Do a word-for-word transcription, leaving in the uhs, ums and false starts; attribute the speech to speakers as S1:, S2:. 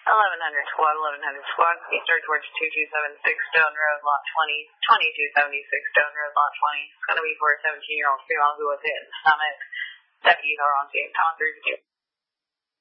S1: eleven hundred squad, eleven hundred squad, eastern towards two two seven six Stone Road, lot twenty, twenty-two seventy-six Stone Road, lot twenty. It's going to be for a seventeen-year-old female who was hit in the stomach. Deputies are on scene. Tom three two.